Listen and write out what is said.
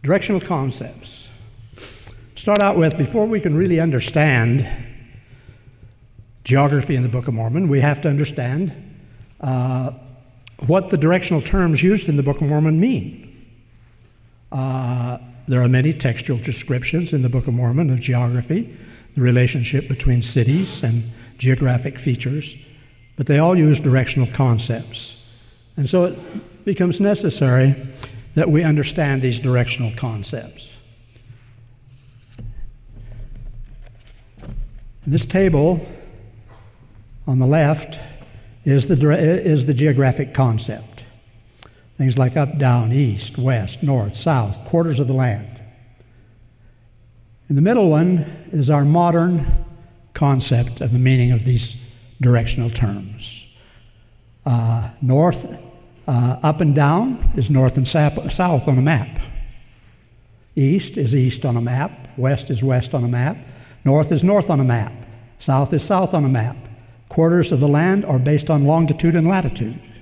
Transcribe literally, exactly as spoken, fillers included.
Directional concepts. Start out with, before we can really understand geography in the Book of Mormon, we have to understand uh, what the directional terms used in the Book of Mormon mean. Uh, there are many textual descriptions in the Book of Mormon of geography, the relationship between cities and geographic features, but they all use directional concepts. And so it becomes necessary that we understand these directional concepts. In this table on the left is the, is the geographic concept. Things like up, down, east, west, north, south, quarters of the land. In the middle one is our modern concept of the meaning of these directional terms. Uh, north, uh, up and down is north and sap- south on a map. East is east on a map. West is west on a map. North is north on a map. South is south on a map. Quarters of the land are based on longitude and latitude.